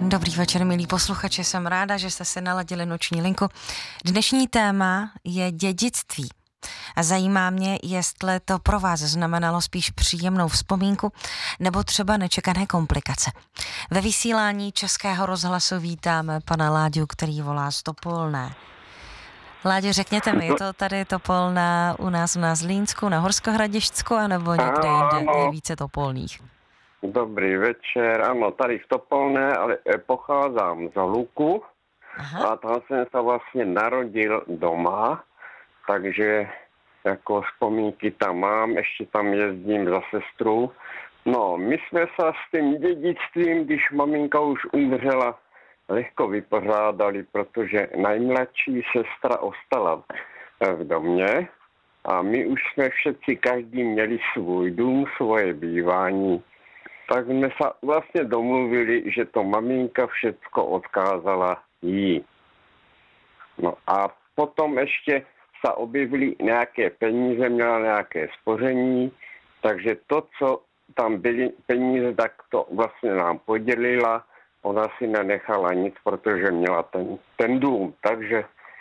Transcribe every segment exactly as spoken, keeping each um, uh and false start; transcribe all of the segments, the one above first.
Dobrý večer, milí posluchači, jsem ráda, že jste si naladili noční linku. Dnešní téma je dědictví. A zajímá mě, jestli to pro vás znamenalo spíš příjemnou vzpomínku nebo třeba nečekané komplikace. Ve vysílání Českého rozhlasu vítáme pana Láďu, který volá z Topolné. Láďo, řekněte mi, je to tady Topolná u nás na Zlínsku, na Horskohradišťsku, anebo někde jinde je více Topolných? Dobrý večer, ano, tady v Topolné, ale pocházím z Luku. Aha. A tam jsem se vlastně narodil doma, takže jako vzpomínky tam mám, ještě tam jezdím za sestru. No, my jsme se s tím dědictvím, když maminka už umřela, lehko vypořádali, protože nejmladší sestra ostala v domě a my už jsme všetci, každý měli svůj dům, svoje bývání. Tak jsme se vlastně domluvili, že to maminka všecko odkázala jí. No a potom ještě se objevily nějaké peníze, měla nějaké spoření, takže to, co tam byly peníze, tak to vlastně nám podělila. Ona si nenechala nic, protože měla ten, ten dům, takže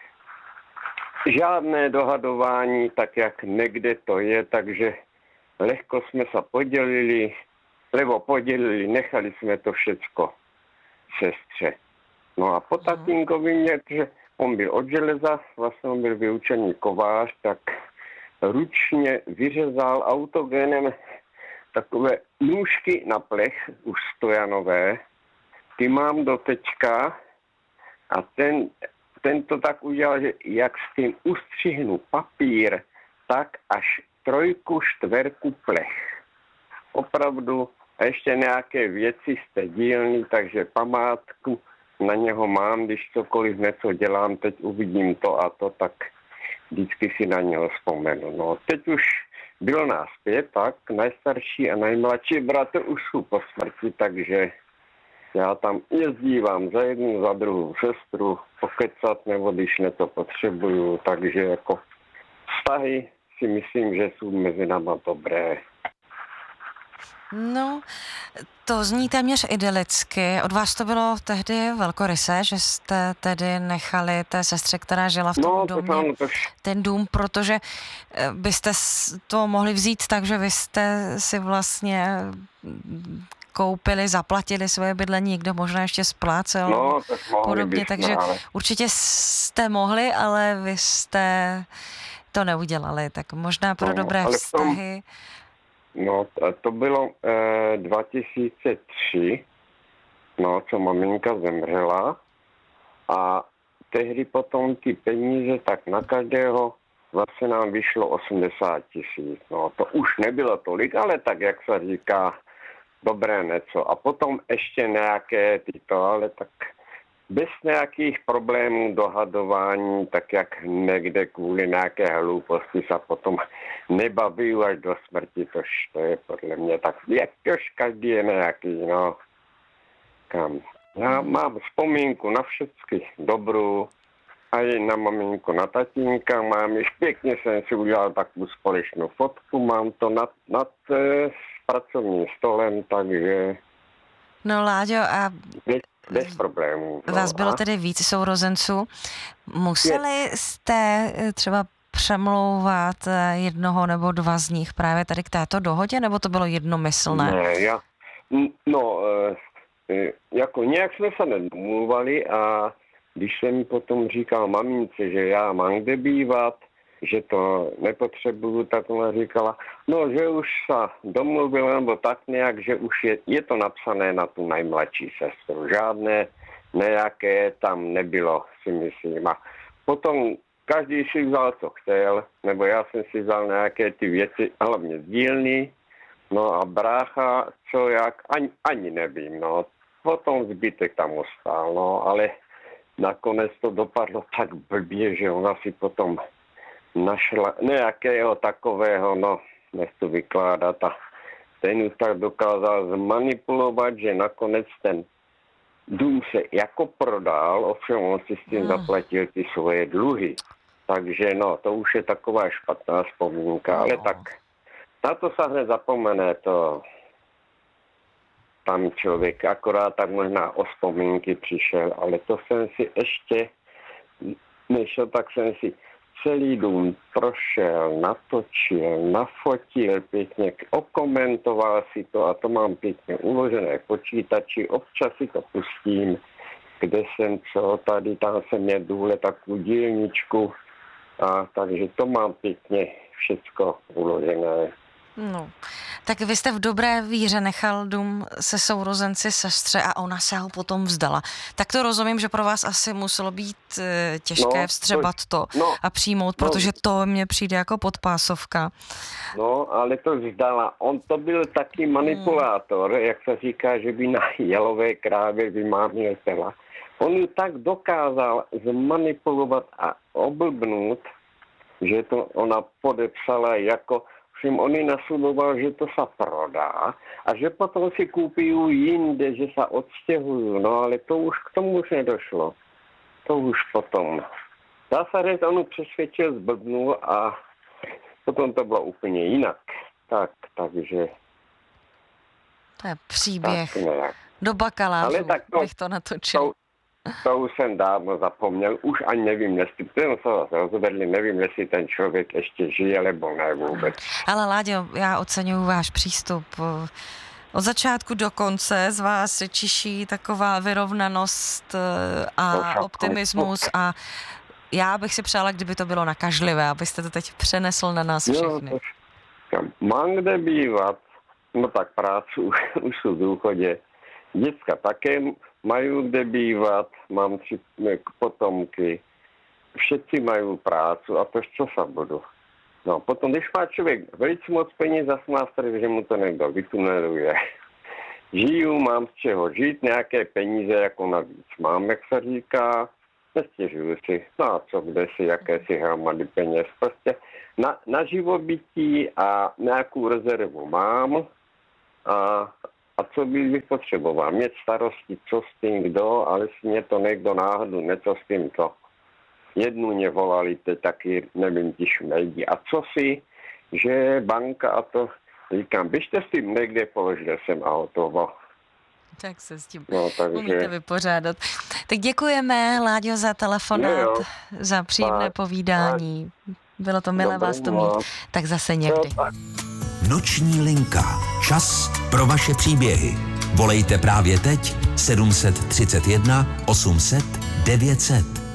žádné dohadování, tak jak někde to je, takže lehko jsme se podělili, lebo podělili, nechali jsme to všecko sestře. No a po tatínkovi mě, že on byl od železa, vlastně on byl vyučený kovář, tak ručně vyřezal autogenem takové nůžky na plech, už stojanové. Ty mám do teďka a ten, ten to tak udělal, že jak s tím ustřihnu papír, tak až trojku, čtverku plech. Opravdu a ještě nějaké věci z té dílny, takže památku na něho mám, když cokoliv něco dělám, teď uvidím to a to, tak vždycky si na něho vzpomenu. No, teď už bylo nás pět, tak nejstarší a nejmladší bratr už jsou po smrti, takže já tam jezdívám za jednu, za druhou sestru, pokecat, nebo když něco potřebuju, takže jako vztahy si myslím, že jsou mezi náma dobré. No, to zní téměř idylicky. Od vás to bylo tehdy velkorysé, že jste tedy nechali té sestře, která žila v tom no, domě, to to... ten dům, protože byste to mohli vzít tak, že vy jste si vlastně koupili, zaplatili svoje bydlení, někdo možná ještě splácel no, podobně, být, takže no, ale... určitě jste mohli, ale vy jste to neudělali, tak možná pro no, dobré vztahy. Tom... No, to bylo eh, dva tisíce tři, no, co maminka zemřela a tehdy potom ty peníze, tak na každého vlastně nám vyšlo osmdesát tisíc. No, to už nebylo tolik, ale tak, jak se říká, dobré něco. A potom ještě nějaké tyto, ale tak bez nějakých problémů dohadování, tak jak někde kvůli nějaké hlouposti se potom nebaví až do smrti, tož to je podle mě tak, jakož každý je nějaký, no, kam. Já mám vzpomínku na všechny dobrou, a i na maminku, na tatínka, mám již pěkně, jsem si udělal takovou společnou fotku, mám to nad, nad s pracovním stolem, takže... No, Láďo, a... Bez, bez problémů. No, vás bylo a... tedy víc sourozenců. Museli jste třeba přemlouvat jednoho nebo dva z nich právě tady k této dohodě, nebo to bylo jednomyslné? Ne, já... No, jako nějak jsme se nedomluvali a když jsem mi potom říkal mamince, že já mám kde bývat, že to nepotřebuju, tak ona říkala, no, že už se domluvil, nebo tak nějak, že už je, je to napsané na tu nejmladší sestru. Žádné nějaké tam nebylo, si myslím. A potom každý si vzal, co chtěl, nebo já jsem si vzal nějaké ty věci, hlavně z dílny, no a brácha, co jak, ani, ani nevím, no. Potom zbytek tam ostal, no, ale nakonec to dopadlo tak blbě, že ona si potom našla nějakého takového, no, nechci vykládat a ten už tak dokázal zmanipulovat, že nakonec ten dům se jako prodal, ovšem on si s tím mm. zaplatil ty svoje dluhy. Takže no, to už je taková špatná vzpomínka, no. Ale tak na to se hned zapomene, to tam člověk akorát tak možná o vzpomínky přišel, ale to jsem si ještě nešel, tak jsem si celý dům prošel, natočil, nafotil pěkně, okomentoval si to a to mám pěkně uložené v počítači, občas si to pustím, kde jsem co, tady tam jsem měl důle takovou dílničku, a takže to mám pěkně všecko uložené. No, tak vy jste v dobré víře nechal dům se sourozenci sestře a ona se ho potom vzdala. Tak to rozumím, že pro vás asi muselo být e, těžké no, vstřebat to, to no, a přijmout, no, protože to mně přijde jako podpásovka. No, ale to vzdala. On to byl taky manipulátor, hmm. jak se říká, že by na jelové krávě vymáměl tela. On ji tak dokázal zmanipulovat a oblbnout, že to ona podepsala jako, všim on ji nasluboval, že to se prodá a že potom si koupí jinde, že se odstěhují. No ale to už k tomu už nedošlo. To už potom. Dá se říct, on přesvědčil, zblbnul a potom to bylo úplně jinak. Tak, takže... To je příběh. Tak, do bakalářů tak to, bych to natočil. To, to už jsem dávno zapomněl. Už ani nevím, jestli jsme se rozvedli, nevím, jestli ten člověk ještě žije, nebo ne vůbec. Ale Láďo, já oceňuju váš přístup. Od začátku do konce z vás čiší taková vyrovnanost a optimismus a já bych si přála, kdyby to bylo nakažlivé, abyste to teď přenesl na nás všechny. Jo, to, mám kde bývat, no tak práci už, už jsou v důchodě. Děcka také mají kde bývat, mám tři potomky, všetci mají prácu a to co se budu. No potom, když má člověk velice moc peněz, zase má strach, že mu to někdo vytuneluje. Žiju, mám z čeho žít, nějaké peníze jako navíc mám, jak se říká, nestěžuju si, no a co, kde si, jaké si hromady peněz. Prostě na, na živobytí a nějakou rezervu mám a, a co bych potřeboval? Mít starosti, co s tím kdo, ale si mě to někdo náhodou, něco s tím to. Jednu mě volali, teď taky, nevím, ti šmejdí. A co si, že banka a to, říkám, běžte s tím někde, položil jsem a hotovo. Tak se s tím no, takže... umíte vypořádat. Tak děkujeme, Láďo, za telefonát, jo, jo. za příjemné tak, povídání. Tak. Bylo to milé Dobrý vás tu mít. Tak zase někdy. Jo, tak. Noční linka. Čas pro vaše příběhy. Volejte právě teď sedm set třicet jedna osm set devět set.